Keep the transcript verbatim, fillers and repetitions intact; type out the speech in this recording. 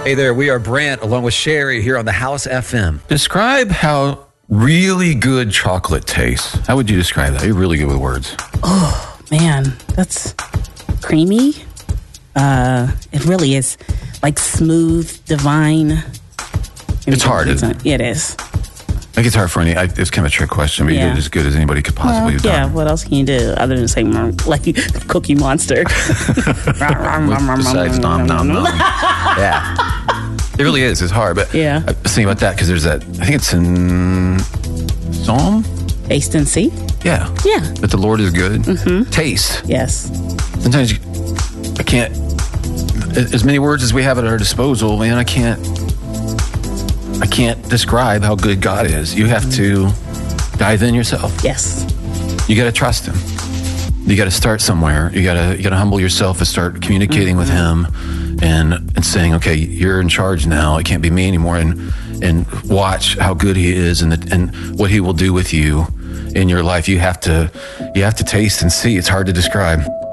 Hey there, we are Brant along with Sherry here on the House F M. Describe how really good chocolate tastes. How would you describe that? You're really good with words. Oh, man, that's creamy. Uh, it really is like smooth, divine. It's hard, isn't it? It is. I think it's hard for any. I, it's kind of a trick question, but Yeah. you did as good as anybody could possibly Well, have yeah, done. what else can you do other than say "Mmm," like Cookie Monster? Besides nom nom nom. Yeah. It really is. It's hard, but Yeah. I was thinking about that because there's that. I think it's in Psalm. Taste and see. Yeah. Yeah. That the Lord is good. Mm-hmm. Taste. Yes. Sometimes you, I can't. As many words as we have at our disposal, man, I can't. I can't describe how good God is. You have to dive in yourself. Yes. You got to trust Him. You got to start somewhere. You got to you got to humble yourself and start communicating mm-hmm. with Him, and and saying, okay, you're in charge now. It can't be me anymore. And and watch how good He is, and the, and what He will do with you in your life. You have to you have to taste and see. It's hard to describe.